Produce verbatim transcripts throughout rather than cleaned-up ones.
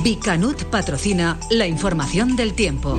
Bicanut patrocina la información del tiempo.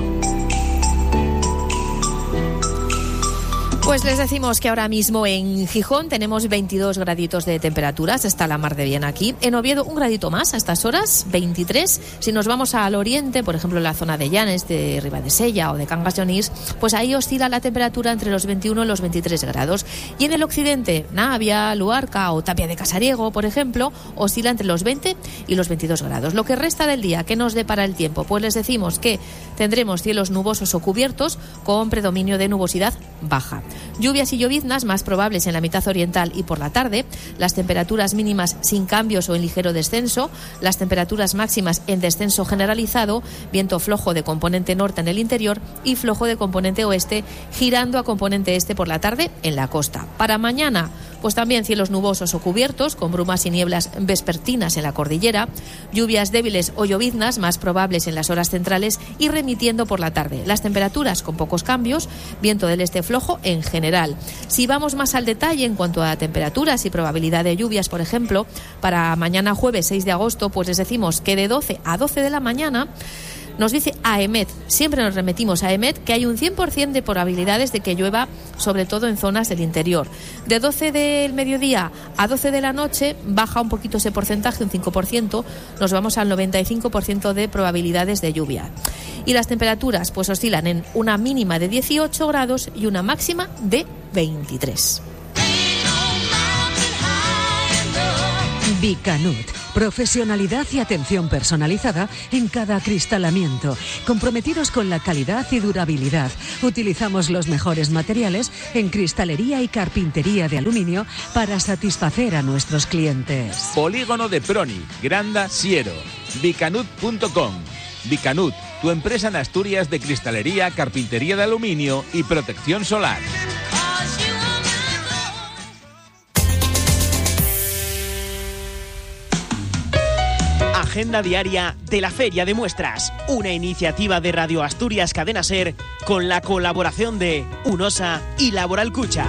Pues les decimos que ahora mismo en Gijón tenemos veintidós graditos de temperaturas, está la mar de bien aquí. En Oviedo un gradito más a estas horas, veintitrés. Si nos vamos al oriente, por ejemplo en la zona de Llanes, de Ribadesella o de Cangas de Onís, pues ahí oscila la temperatura entre los veintiuno y los veintitrés grados. Y en el occidente, Navia, Luarca o Tapia de Casariego, por ejemplo, oscila entre los veinte y los veintidós grados. Lo que resta del día, ¿qué nos depara el tiempo? Pues les decimos que tendremos cielos nubosos o cubiertos con predominio de nubosidad baja. Lluvias y lloviznas más probables en la mitad oriental y por la tarde, las temperaturas mínimas sin cambios o en ligero descenso, las temperaturas máximas en descenso generalizado, viento flojo de componente norte en el interior y flojo de componente oeste, girando a componente este por la tarde en la costa. Para mañana, pues también cielos nubosos o cubiertos, con brumas y nieblas vespertinas en la cordillera, lluvias débiles o lloviznas más probables en las horas centrales y remitiendo por la tarde. Las temperaturas con pocos cambios, viento del este flojo en general. Si vamos más al detalle en cuanto a temperaturas y probabilidad de lluvias, por ejemplo, para mañana jueves seis de agosto, pues les decimos que de doce a doce de la mañana nos dice AEMET, siempre nos remitimos a AEMET, que hay un cien por ciento de probabilidades de que llueva, sobre todo en zonas del interior. De doce del mediodía a doce de la noche baja un poquito ese porcentaje, un cinco por ciento, nos vamos al noventa y cinco por ciento de probabilidades de lluvia. Y las temperaturas pues oscilan en una mínima de dieciocho grados y una máxima de veintitrés. Bicanut. Profesionalidad y atención personalizada en cada acristalamiento. Comprometidos con la calidad y durabilidad. Utilizamos los mejores materiales en cristalería y carpintería de aluminio para satisfacer a nuestros clientes. Polígono de Proni, Granda, Siero. Bicanut punto com. Bicanut, tu empresa en Asturias de cristalería, carpintería de aluminio y protección solar. Agenda diaria de la Feria de Muestras, una iniciativa de Radio Asturias Cadena Ser con la colaboración de UNOSA y Laboral Cucha.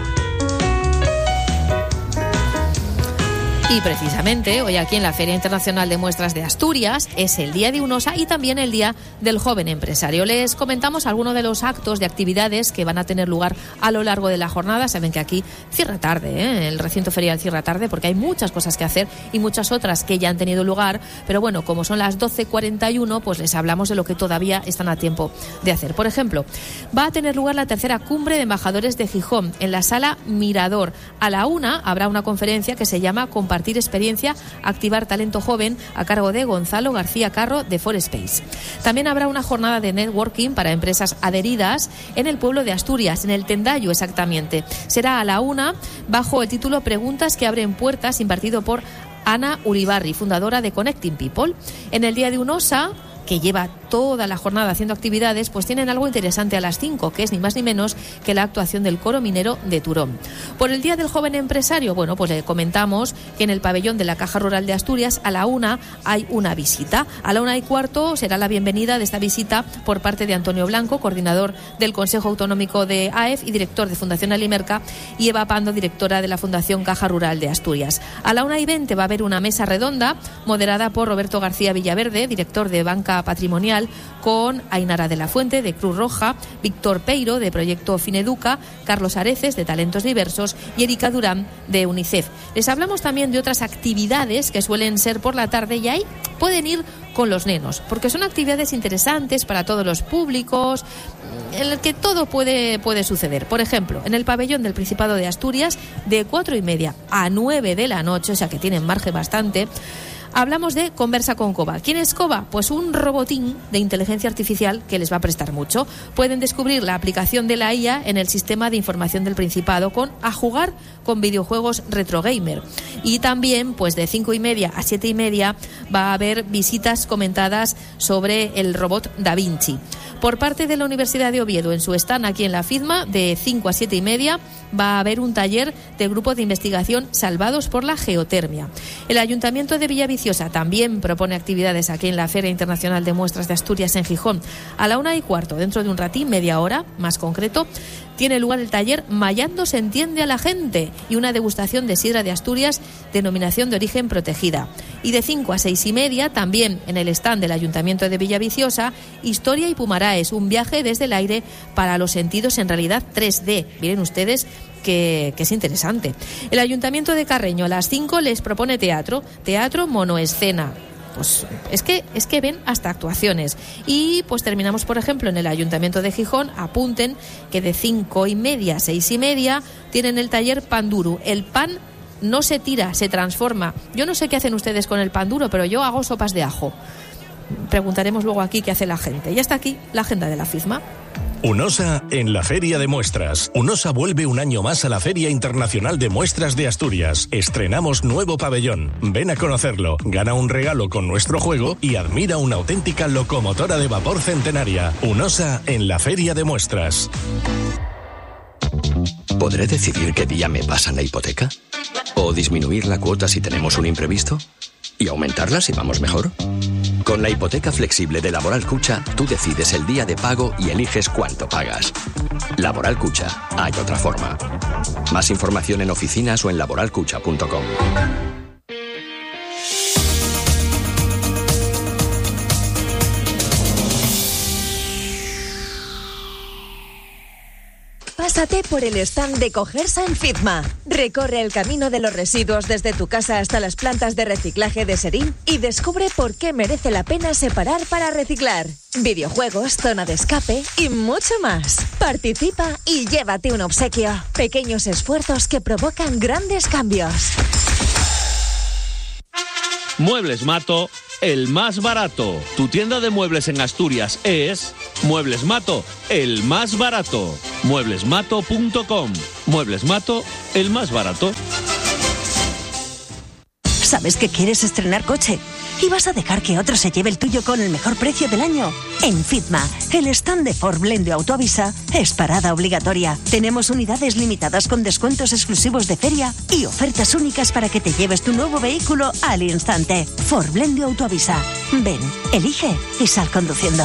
Y precisamente hoy aquí en la Feria Internacional de Muestras de Asturias es el Día de UNOSA y también el Día del Joven Empresario. Les comentamos algunos de los actos de actividades que van a tener lugar a lo largo de la jornada. Saben que aquí cierra tarde, ¿eh? El recinto ferial cierra tarde porque hay muchas cosas que hacer y muchas otras que ya han tenido lugar. Pero bueno, como son las doce cuarenta y uno, pues les hablamos de lo que todavía están a tiempo de hacer. Por ejemplo, va a tener lugar la tercera cumbre de embajadores de Gijón en la sala Mirador. A la una habrá una conferencia que se llama Compartir Compartir experiencia, activar talento joven, a cargo de Gonzalo García Carro de Forespace. También habrá una jornada de networking para empresas adheridas en el pueblo de Asturias, en el Tendayo exactamente. Será a la una, bajo el título Preguntas que abren puertas, impartido por Ana Uribarri, fundadora de Connecting People. En el Día de UNOSA, que lleva toda la jornada haciendo actividades, pues tienen algo interesante a las cinco, que es ni más ni menos que la actuación del coro minero de Turón. Por el Día del Joven Empresario, bueno, pues le comentamos que en el pabellón de la Caja Rural de Asturias a la una hay una visita. A la una y cuarto será la bienvenida de esta visita por parte de Antonio Blanco, coordinador del Consejo Autonómico de A E F y director de Fundación Alimerca, y Eva Pando, directora de la Fundación Caja Rural de Asturias. A la una y veinte va a haber una mesa redonda moderada por Roberto García Villaverde, director de Banca Patrimonial, con Ainara de la Fuente de Cruz Roja, Víctor Peiro de Proyecto Fineduca, Carlos Areces de Talentos Diversos y Erika Durán de UNICEF. Les hablamos también de otras actividades que suelen ser por la tarde y ahí pueden ir con los nenos, porque son actividades interesantes para todos los públicos, en el que todo puede, puede suceder. Por ejemplo, en el pabellón del Principado de Asturias, de cuatro y media a nueve de la noche, o sea que tienen margen bastante, hablamos de Conversa con Coba. ¿Quién es Coba? Pues un robotín de inteligencia artificial que les va a prestar mucho. Pueden descubrir la aplicación de la I A en el sistema de información del Principado con A Jugar con videojuegos retro gamer. Y también, pues de cinco y media a siete y media, va a haber visitas comentadas sobre el robot Da Vinci. Por parte de la Universidad de Oviedo, en su stand aquí en la FIDMA, de cinco a siete y media, va a haber un taller del grupo de investigación Salvados por la Geotermia. El Ayuntamiento de Villaviciosa Villaviciosa también propone actividades aquí en la Feria Internacional de Muestras de Asturias en Gijón. A la una y cuarto, dentro de un ratín, media hora, más concreto, tiene lugar el taller Mayando se entiende a la gente y una degustación de sidra de Asturias, denominación de origen protegida. Y de cinco a seis y media, también en el stand del Ayuntamiento de Villaviciosa, Historia y Pumaraes, un viaje desde el aire para los sentidos en realidad tres D. Miren ustedes que, que es interesante. El Ayuntamiento de Carreño a las cinco les propone teatro, teatro monoescena. Pues es que es que ven hasta actuaciones. Y pues terminamos, por ejemplo, en el Ayuntamiento de Gijón. Apunten que de cinco y media a seis y media tienen el taller Pan Duro. El pan no se tira, se transforma. Yo no sé qué hacen ustedes con el pan duro, pero yo hago sopas de ajo. Preguntaremos luego aquí qué hace la gente. Y hasta aquí la agenda de la FISMA. UNOSA en la Feria de Muestras. UNOSA vuelve un año más a la Feria Internacional de Muestras de Asturias. Estrenamos nuevo pabellón. Ven a conocerlo, gana un regalo con nuestro juego y admira una auténtica locomotora de vapor centenaria. UNOSA en la Feria de Muestras. ¿Podré decidir qué día me pasan la hipoteca? ¿O disminuir la cuota si tenemos un imprevisto? ¿Y aumentarla si vamos mejor? Con la hipoteca flexible de Laboral Cucha, tú decides el día de pago y eliges cuánto pagas. Laboral Cucha, hay otra forma. Más información en oficinas o en laboral cucha punto com. Pásate por el stand de Cogersa en FITMA. Recorre el camino de los residuos desde tu casa hasta las plantas de reciclaje de Serín y descubre por qué merece la pena separar para reciclar. Videojuegos, zona de escape y mucho más. Participa y llévate un obsequio. Pequeños esfuerzos que provocan grandes cambios. Muebles Mato, el más barato. Tu tienda de muebles en Asturias es Muebles Mato, el más barato. muebles mato punto com. Muebles Mato, el más barato. ¿Sabes que quieres estrenar coche? ¿Y vas a dejar que otro se lleve el tuyo con el mejor precio del año? En FITMA, el stand de Ford Blend de Autoavisa es parada obligatoria. Tenemos unidades limitadas con descuentos exclusivos de feria y ofertas únicas para que te lleves tu nuevo vehículo al instante. Ford Blend de Autoavisa. Ven, elige y sal conduciendo.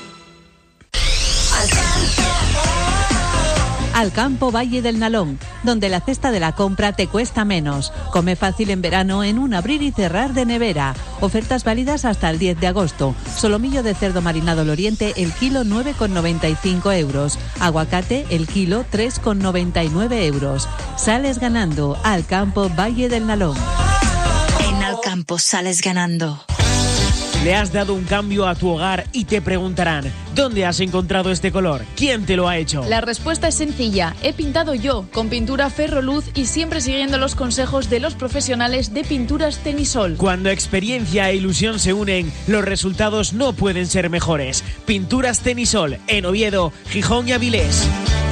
Al campo Valle del Nalón, donde la cesta de la compra te cuesta menos. Come fácil en verano en un abrir y cerrar de nevera. Ofertas válidas hasta el diez de agosto. Solomillo de cerdo marinado al oriente, el kilo nueve con noventa y cinco euros. Aguacate, el kilo tres con noventa y nueve euros. Sales ganando. Al campo Valle del Nalón. En Al campo sales ganando. Le has dado un cambio a tu hogar y te preguntarán, ¿dónde has encontrado este color? ¿Quién te lo ha hecho? La respuesta es sencilla. He pintado yo, con pintura Ferroluz y siempre siguiendo los consejos de los profesionales de Pinturas Tenisol. Cuando experiencia e ilusión se unen, los resultados no pueden ser mejores. Pinturas Tenisol, en Oviedo, Gijón y Avilés.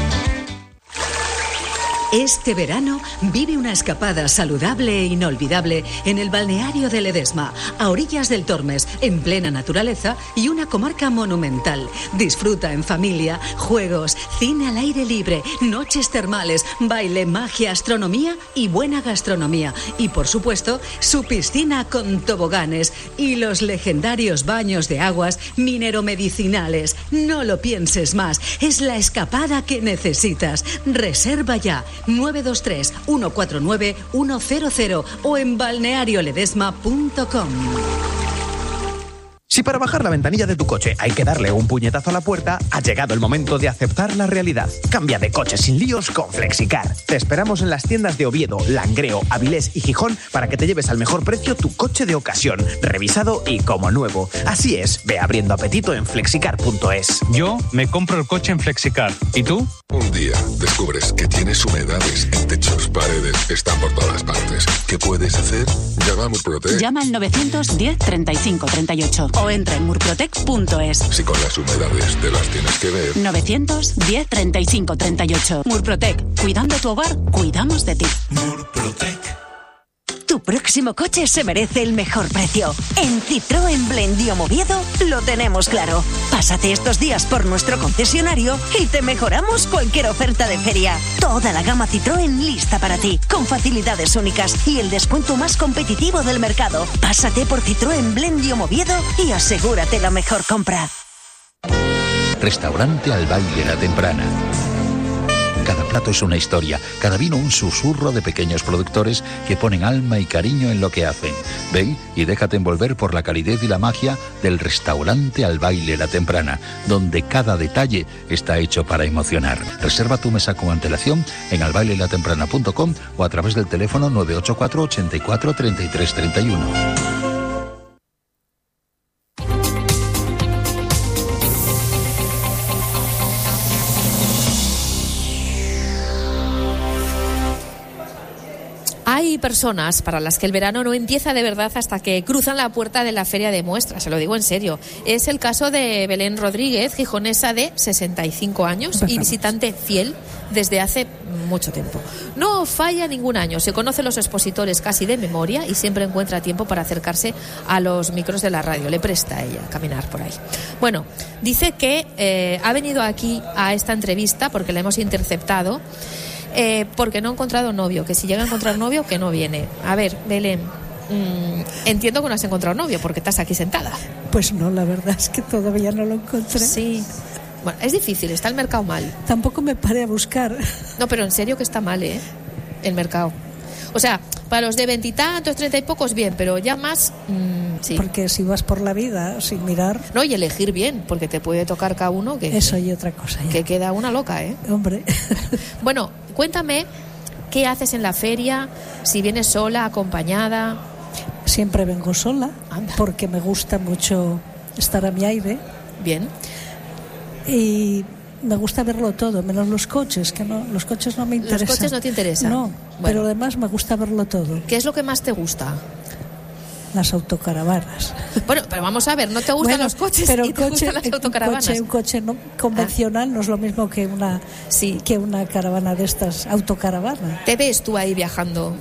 Este verano vive una escapada saludable e inolvidable en el balneario de Ledesma, a orillas del Tormes, en plena naturaleza y una comarca monumental. Disfruta en familia, juegos, cine al aire libre, noches termales, baile, magia, astronomía y buena gastronomía. Y por supuesto, su piscina con toboganes y los legendarios baños de aguas mineromedicinales. No lo pienses más, es la escapada que necesitas. Reserva ya. nueve dos tres, uno cuatro nueve, uno cero cero o en balneario ledesma punto com. Si para bajar la ventanilla de tu coche hay que darle un puñetazo a la puerta, ha llegado el momento de aceptar la realidad. Cambia de coche sin líos con Flexicar. Te esperamos en las tiendas de Oviedo, Langreo, Avilés y Gijón para que te lleves al mejor precio tu coche de ocasión, revisado y como nuevo. Así es, ve abriendo apetito en flexicar punto es. Yo me compro el coche en Flexicar. ¿Y tú? Un día descubres que tienes humedades en techos, paredes, están por todas partes. ¿Qué puedes hacer? Llama a Murprotec. Llama al novecientos diez, treinta y cinco, treinta y ocho o entra en murprotec punto es. Si con las humedades te las tienes que ver. novecientos diez, treinta y cinco, treinta y ocho. Murprotec. Cuidando tu hogar, cuidamos de ti. Murprotec. Tu próximo coche se merece el mejor precio. En Citroën Blendio Moviedo lo tenemos claro. Pásate estos días por nuestro concesionario y te mejoramos cualquier oferta de feria. Toda la gama Citroën lista para ti, con facilidades únicas y el descuento más competitivo del mercado. Pásate por Citroën Blendio Moviedo y asegúrate la mejor compra. Restaurante Al Baile La Temprana. Cada plato es una historia, cada vino un susurro de pequeños productores que ponen alma y cariño en lo que hacen. Ven y déjate envolver por la calidez y la magia del Restaurante Al Baile La Temprana, donde cada detalle está hecho para emocionar. Reserva tu mesa con antelación en al baile la temprana punto com o a través del teléfono nueve ocho cuatro, ochenta y cuatro, treinta y tres treinta y uno. Hay personas para las que el verano no empieza de verdad hasta que cruzan la puerta de la feria de muestras, se lo digo en serio. Es el caso de Belén Rodríguez, gijonesa de sesenta y cinco años y visitante fiel desde hace mucho tiempo. No falla ningún año, se conoce los expositores casi de memoria y siempre encuentra tiempo para acercarse a los micros de la radio. Le presta a ella caminar por ahí. Bueno, dice que eh, ha venido aquí a esta entrevista porque la hemos interceptado. Eh, porque no ha encontrado novio, que si llega a encontrar novio, que no viene. A ver, Belén, mmm, entiendo que no has encontrado novio porque estás aquí sentada. Pues no, la verdad es que todavía no lo encontré. Sí. Bueno, es difícil, está el mercado mal. Tampoco me paré a buscar. No, pero en serio que está mal, ¿eh? El mercado. O sea, para los de veintitantos, treinta y pocos, bien, pero ya más, mmm, sí. Porque si vas por la vida sin mirar... No, y elegir bien, porque te puede tocar cada uno que... Eso y otra cosa ya. Que queda una loca, ¿eh? Hombre. Bueno, cuéntame, ¿qué haces en la feria? Si vienes sola, acompañada... Siempre vengo sola, Anda. Porque me gusta mucho estar a mi aire. Bien. Y... me gusta verlo todo, menos los coches, que no, los coches no me interesan. ¿Los coches no te interesan? No, bueno. Pero además me gusta verlo todo. ¿Qué es lo que más te gusta? Las autocaravanas. Bueno, pero vamos a ver, ¿no te gustan bueno, los coches pero y te coche, gustan las autocaravanas? Un coche, un coche no, convencional ah. no es lo mismo que una, sí. que una caravana de estas, autocaravana. ¿Te ves tú ahí viajando?